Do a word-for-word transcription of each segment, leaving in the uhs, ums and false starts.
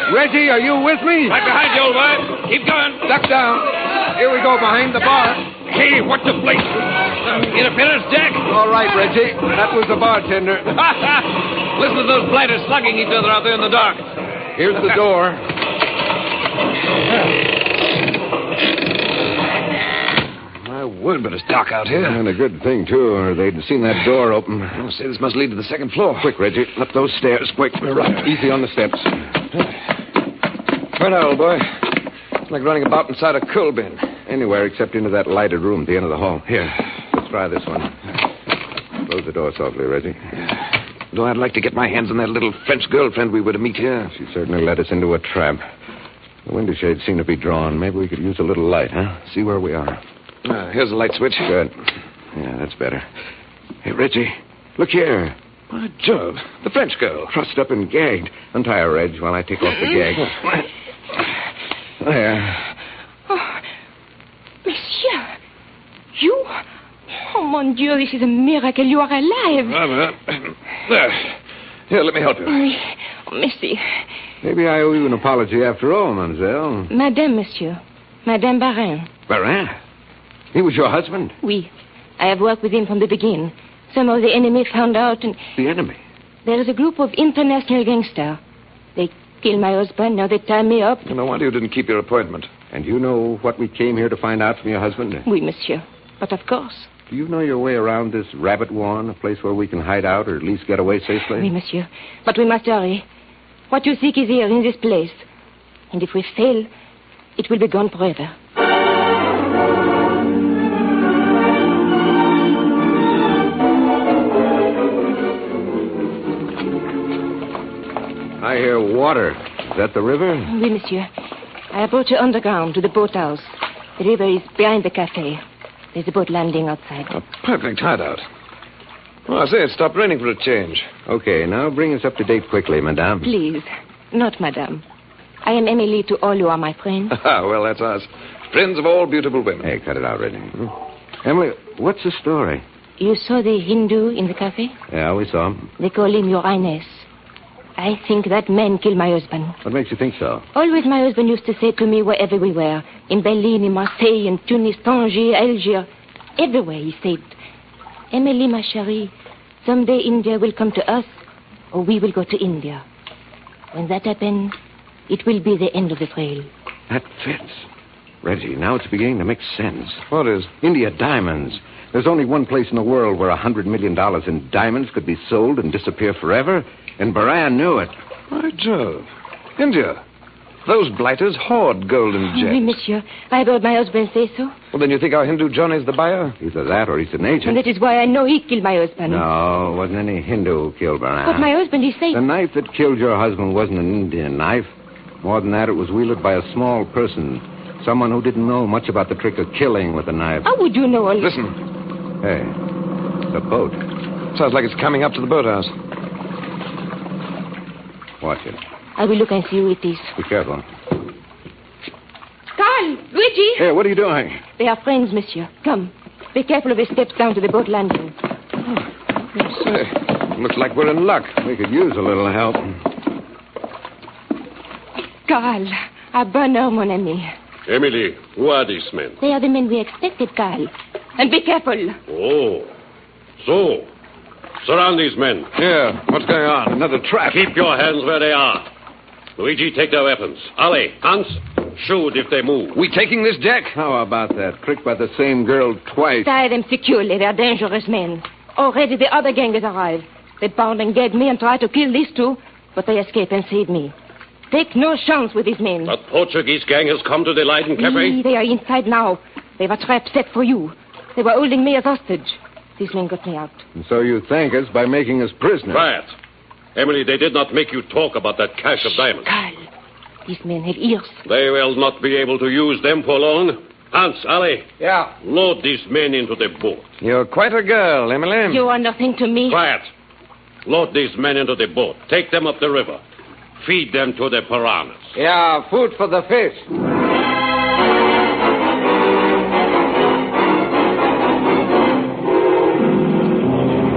Reggie, are you with me? Right behind you, old boy. Keep going. Duck down. Here we go, behind the bar. Hey, what the blazes? Uh, interference, Jack? All right, Reggie. That was the bartender. Listen to those blighters slugging each other out there in the dark. Here's the door. My word, but it's dark out here. And a good thing, too, or they'd seen that door open. I'll say this must lead to the second floor. Quick, Reggie. Up those stairs. Quick. Right. Easy on the steps. Where now, old boy? It's like running about inside a coal bin. Anywhere except into that lighted room at the end of the hall. Here, let's try this one. Close the door softly, Reggie. Though I'd like to get my hands on that little French girlfriend we were to meet here. She certainly led us into a trap. The window shades seem to be drawn. Maybe we could use a little light, huh? See where we are. Uh, here's the light switch. Good. Yeah, that's better. Hey, Reggie, look here. By Jove, the French girl. Trussed up and gagged. Untie her, Reg, while I take off the gag. There. Oh, monsieur, you? Oh, mon Dieu, this is a miracle. You are alive. Uh, there. Here, let me help you. Oui. Oh, merci. Maybe I owe you an apology after all, mademoiselle. Madame, monsieur. Madame Barin. Barin? He was your husband? Oui. I have worked with him from the beginning. Some of the enemy found out and... The enemy? There is a group of international gangsters. They killed my husband. Now they tie me up. No wonder you didn't keep your appointment. And you know what we came here to find out from your husband? Oui, monsieur. But of course. Do you know your way around this rabbit warren, a place where we can hide out or at least get away safely? Oui, monsieur. But we must hurry. What you seek is here, in this place. And if we fail, it will be gone forever. I hear water. Is that the river? Oui, monsieur. I have brought you underground to the boathouse. The river is behind the cafe. There's a boat landing outside. A perfect hideout. Well, I say, it stopped raining for a change. Okay, now bring us up to date quickly, madame. Please. Not madame. I am Emily to all you are my friends. Ah, well, that's us. Friends of all beautiful women. Hey, cut it out, Reggie. Hmm? Emily, what's the story? You saw the Hindu in the cafe? Yeah, we saw him. They call him Your Highness. I think that man killed my husband. What makes you think so? Always my husband used to say to me wherever we were, in Berlin, in Marseille, in Tunis, Tangier, Algiers, everywhere he said, Emily, ma chérie, someday India will come to us, or we will go to India. When that happens, it will be the end of the trail. That fits. Reggie, now it's beginning to make sense. What is? India diamonds. There's only one place in the world where a hundred million dollars in diamonds could be sold and disappear forever, and Baran knew it. By Jove. India. Those blighters hoard gold and gems. Oui, monsieur. I heard my husband say so. Well, then you think our Hindu Johnny's the buyer? Either that or he's an agent. And that is why I know he killed my husband. No, it wasn't any Hindu who killed Baran. But my husband, he said... The knife that killed your husband wasn't an Indian knife. More than that, it was wielded by a small person. Someone who didn't know much about the trick of killing with a knife. How would you know all... Listen. Hey, the boat. Sounds like it's coming up to the boathouse. Watch it. I will look and see who it is. Be careful. Carl! Luigi! Hey, what are you doing? They are friends, monsieur. Come. Be careful of the steps down to the boat landing. Oh, say, looks like we're in luck. We could use a little help. Carl, à bonne heure, mon ami. Emily, who are these men? They are the men we expected, Carl. And be careful. Oh. So, surround these men. Yeah, what's going on? Another trap. Keep your hands where they are. Luigi, take their weapons. Ali, Hans, shoot if they move. We taking this, Jack? How about that? Tricked by the same girl twice. Tie them securely. They are dangerous men. Already the other gang has arrived. They bound and gagged me and tried to kill these two, but they escaped and saved me. Take no chance with these men. That Portuguese gang has come to the Leiden Cafe? Oui, they are inside now. They have a trap set for you. They were holding me as hostage. These men got me out. And so you thank us by making us prisoners. Quiet. Emily, they did not make you talk about that cache of diamonds. Carl, these men have ears. They will not be able to use them for long. Hans, Ali. Yeah. Load these men into the boat. You're quite a girl, Emily. You are nothing to me. Quiet. Load these men into the boat. Take them up the river. Feed them to the piranhas. Yeah, food for the fish.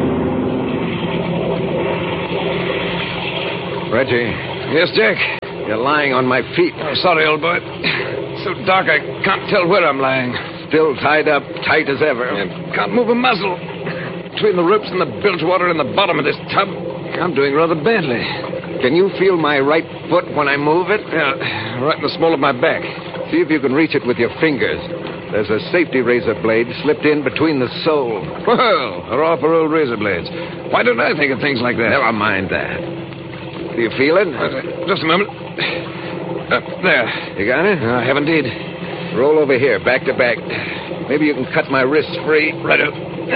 Reggie. Yes, Jack? You're lying on my feet. Oh, sorry, old boy. So dark I can't tell where I'm lying. Still tied up, tight as ever. I can't move a muscle. Between the ropes and the bilge water in the bottom of this tub, I'm doing rather badly. Can you feel my right foot when I move it? Yeah, right in the small of my back. See if you can reach it with your fingers. There's a safety razor blade slipped in between the sole. Well, hurrah for old razor blades. Why don't I think of things like that? Never mind that. Do you feel it? Uh, just a moment. Uh, there. You got it? I have indeed. Roll over here, back to back. Maybe you can cut my wrists free. Right up.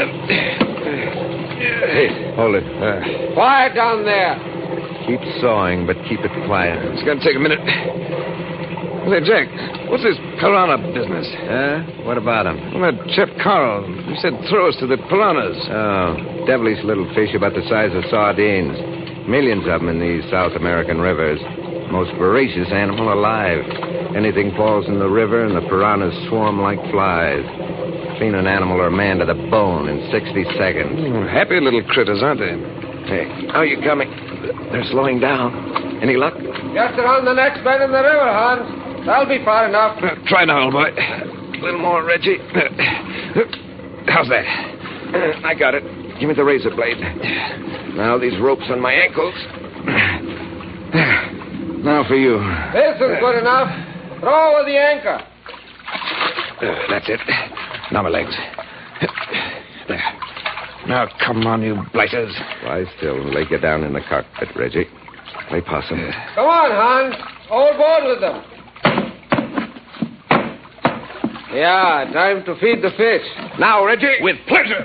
Hey, hold it. Uh, quiet down there. Keep sawing, but keep it quiet. It's going to take a minute. Say, Jack, what's this piranha business? Huh? What about him? Well, that chef Carl, he said throw us to the piranhas. Oh, devilish little fish about the size of sardines. Millions of them in these South American rivers. Most voracious animal alive. Anything falls in the river and the piranhas swarm like flies. Clean an animal or a man to the bone in sixty seconds. Mm, happy little critters, aren't they? Hey, how are you coming? They're slowing down. Any luck? Just around the next bend in the river, Hans. That'll be far enough. Uh, try now, old boy. A little more, Reggie. Uh, how's that? Uh, I got it. Give me the razor blade. Now these ropes on my ankles. Now for you. This is good enough. Throw over the anchor. Uh, that's it. Now my legs. There. Now, come on, you blighters. Lie still and lay you down in the cockpit, Reggie. Play possum. Come on, Hans. Hold board with them. Yeah, time to feed the fish. Now, Reggie. With pleasure.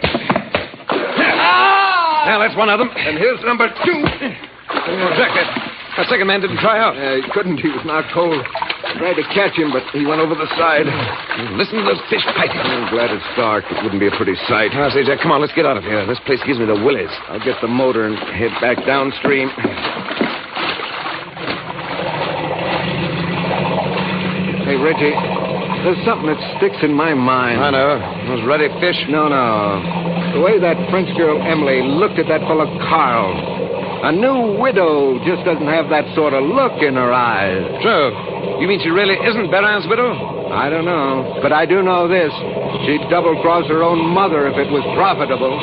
Ah! Now, that's one of them. And here's number two. Oh, Jack, that, that second man didn't try out. Uh, he couldn't. He was knocked cold. I tried to catch him, but he went over the side. Listen to those fish piping. I'm glad it's dark. It wouldn't be a pretty sight. I say, Jack, come on, let's get out of here. This place gives me the willies. I'll get the motor and head back downstream. Hey, Reggie, there's something that sticks in my mind. I know. Those ruddy fish. No, no. The way that French girl Emily looked at that fellow Carl. A new widow just doesn't have that sort of look in her eyes. So, you mean she really isn't Barin's widow? I don't know. But I do know this. She'd double-cross her own mother if it was profitable.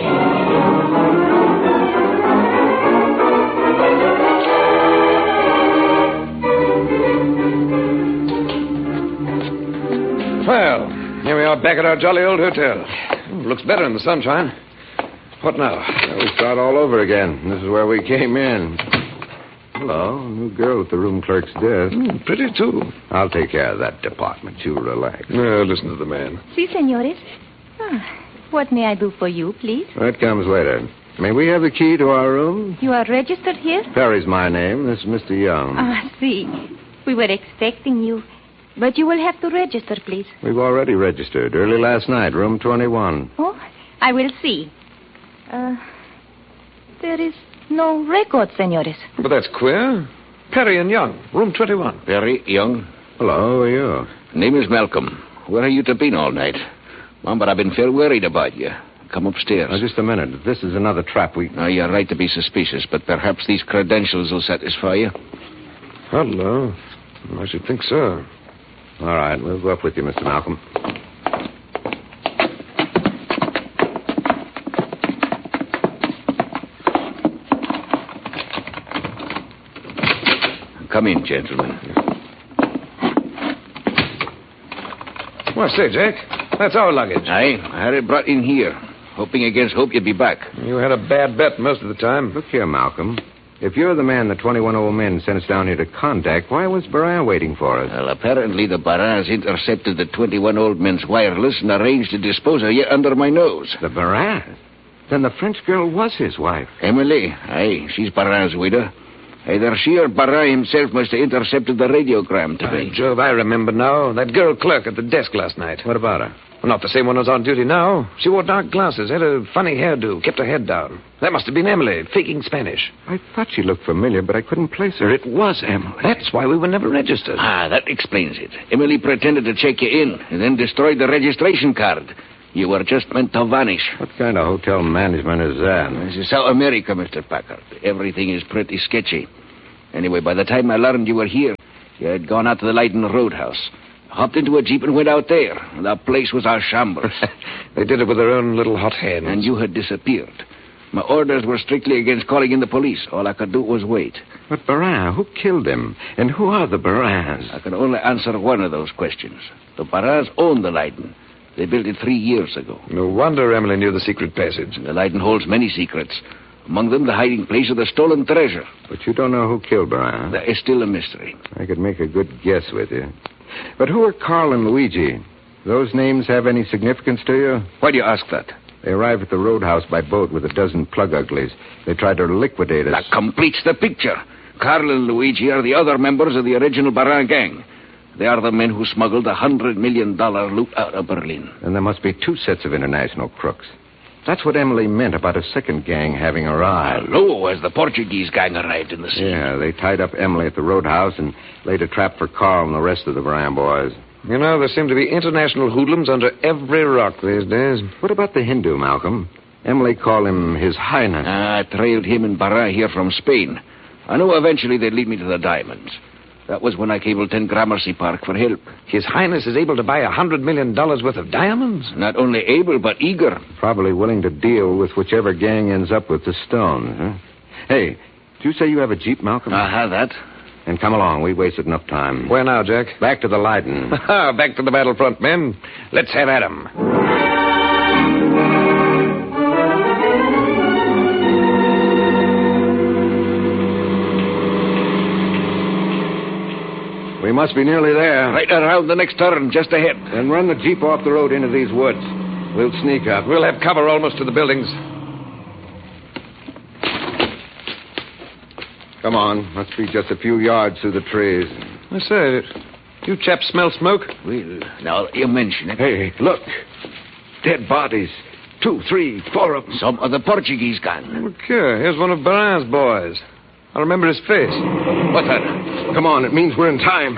Well, here we are back at our jolly old hotel. Looks better in the sunshine. What now? Well, we start all over again. This is where we came in. Hello, new girl at the room clerk's desk. Mm, pretty, too. I'll take care of that department. You relax. No, listen to the man. Si, senores. Ah, what may I do for you, please? That comes later. May we have the key to our room? You are registered here? Perry's my name. This is Mister Young. Ah, si. We were expecting you. But you will have to register, please. We've already registered. Early last night, room twenty-one. Oh, I will see. Uh, there is no record, senores. But that's queer. Perry and Young, room twenty-one. Perry, Young. Hello, how are you? Name is Malcolm. Where have you to been all night? Mom, but I've been fair worried about you. Come upstairs. Oh, just a minute. This is another trap we... Now, you're right to be suspicious, but perhaps these credentials will satisfy you. Hello. I should think so. All right, we'll go up with you, Mister Malcolm. Come in, gentlemen. Well, say, Jack, that's our luggage. Aye, I had it brought in here, hoping against hope you'd be back. You had a bad bet most of the time. Look here, Malcolm. If you're the man the twenty-one old men sent us down here to contact, why was Barin waiting for us? Well, apparently the Barins intercepted the twenty-one old men's wireless and arranged to dispose of you under my nose. The Barin? Then the French girl was his wife. Emily? Aye, she's Barin's widow. Either she or Barin himself must have intercepted the radiogram today. By Jove, I remember now. That girl clerk at the desk last night. What about her? Well, not the same one who's on duty now. She wore dark glasses, had a funny hairdo, kept her head down. That must have been Emily, faking Spanish. I thought she looked familiar, but I couldn't place her. It was Emily. That's why we were never registered. Ah, that explains it. Emily pretended to check you in and then destroyed the registration card. You were just meant to vanish. What kind of hotel management is that? This is South America, Mister Packard. Everything is pretty sketchy. Anyway, by the time I learned you were here, You had gone out to the Leiden Roadhouse, hopped into a jeep and went out there. The place was a shambles. They did it with their own little hot hands. And you had disappeared. My orders were strictly against calling in the police. All I could do was wait. But Barin, who killed him? And who are the Barins? I can only answer one of those questions. The Barins own the Leiden. They built it three years ago. No wonder Emily knew the secret passage. The Leiden holds many secrets. Among them, the hiding place of the stolen treasure. But you don't know who killed Barin. That is still a mystery. I could make a good guess with you. But who are Carl and Luigi? Those names have any significance to you? Why do you ask that? They arrived at the roadhouse by boat with a dozen plug uglies. They tried to liquidate us. That completes the picture. Carl and Luigi are the other members of the original Barin gang. They are the men who smuggled a hundred million dollar loot out of Berlin. And there must be two sets of international crooks. That's what Emily meant about a second gang having arrived. Hello, as the Portuguese gang arrived in the scene. Yeah, they tied up Emily at the roadhouse and laid a trap for Carl and the rest of the Barin boys. You know, there seem to be international hoodlums under every rock these days. What about the Hindu, Malcolm? Emily called him His Highness. I trailed him and Barin here from Spain. I knew eventually they'd lead me to the diamonds. That was when I cabled ten Gramercy Park for help. His Highness is able to buy a hundred million dollars worth of diamonds? Not only able, but eager. Probably willing to deal with whichever gang ends up with the stones, huh? Hey, did you say you have a Jeep, Malcolm? I have that. And come along. We wasted enough time. Where now, Jack? Back to the Leiden. Back to the battlefront, men. Let's have at 'em. We must be nearly there. Right around the next turn, just ahead. Then run the Jeep off the road into these woods. We'll sneak up. We'll have cover almost to the buildings. Come on. Must be just a few yards through the trees. I say, you chaps smell smoke? Well, now you mention it. Hey, look. Dead bodies. Two, three, four of them. Some of the Portuguese gang. Look here. Here's one of Barin's boys. I remember his face. What's that? Come on. It means we're in time.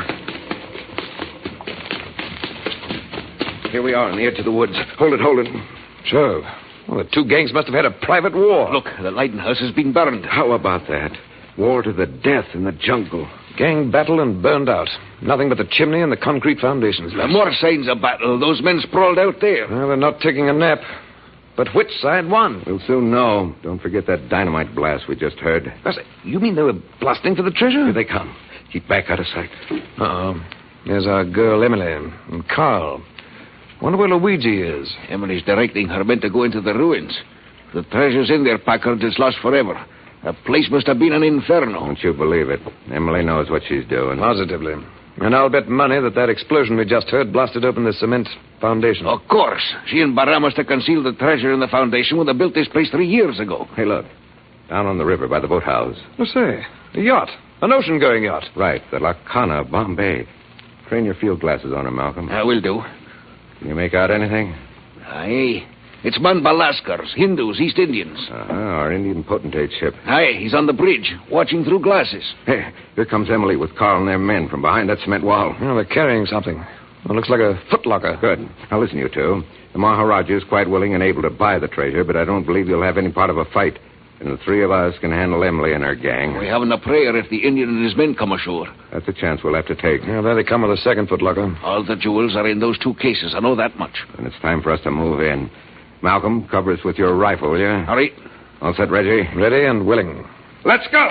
Here we are on the edge of the woods. Hold it, hold it. Sure. Well, the two gangs must have had a private war. Look, the Leiden house has been burned. How about that? War to the death in the jungle. Gang battle and burned out. Nothing but the chimney and the concrete foundations There are left. more signs of battle. Those men sprawled out there. Well, they're not taking a nap. But which side won? We'll soon know. Don't forget that dynamite blast we just heard. I say, you mean they were blasting for the treasure? Here they come. Keep back out of sight. Uh-oh. There's our girl, Emily, and Carl. Wonder where Luigi is. Emily's directing her men to go into the ruins. The treasure's in there, Packard. It's lost forever. The place must have been an inferno. Don't you believe it? Emily knows what she's doing. Positively. And I'll bet money that that explosion we just heard blasted open the cement foundation. Of course. She and Barin must have concealed the treasure in the foundation when they built this place three years ago. Hey, look. Down on the river by the boathouse. Let's say, a yacht. An ocean-going yacht. Right, the Lacana, Bombay. Train your field glasses on her, Malcolm. I will do. Can you make out anything? Aye. It's Manbalaskars, Hindus, East Indians. Uh-huh, our Indian potentate ship. Aye, he's on the bridge, watching through glasses. Hey, here comes Emily with Carl and their men from behind that cement wall. Oh, they're carrying something. It looks like a footlocker. Good. Now listen, you two. The Maharaja is quite willing and able to buy the treasure, but I don't believe you'll have any part of a fight. And the three of us can handle Emily and her gang. We haven't a prayer if the Indian and his men come ashore. That's a chance we'll have to take. Yeah, there they come with a second footlocker. All the jewels are in those two cases. I know that much. And it's time for us to move in. Malcolm, cover us with your rifle, will you? Hurry. All set, Reggie? Ready and willing. Let's go.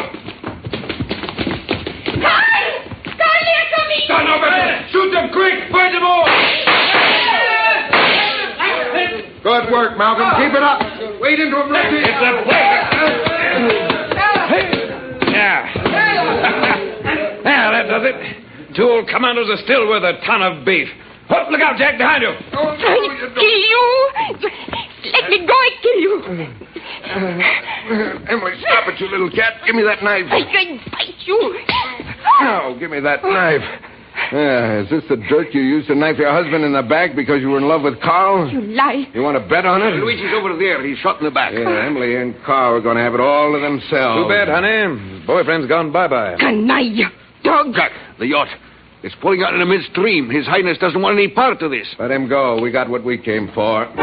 Carl! Carl, they're coming! Stand over. Shoot them quick. Fight them all. Good work, Malcolm. Keep it up. Wade into him, Reggie. It's a Yeah. Yeah, that does it. Two old commandos are still worth a ton of beef. Oh, look out, Jack, behind you. Oh, no, I'll you kill you! Let me go, I'll kill you! Uh, Emily, stop it, you little cat. Give me that knife. I can bite you! Oh, give me that knife. Yeah, is this the dirt you used to knife your husband in the back because you were in love with Carl? You lie. You want to bet on it? Luigi's over there. He's shot in the back. Yeah, Emily and Carl are going to have it all to themselves. Too bad, honey. His boyfriend's gone bye-bye. Canaille! Dog! Jack, the yacht. It's pulling out in a midstream. His Highness doesn't want any part of this. Let him go. We got what we came for.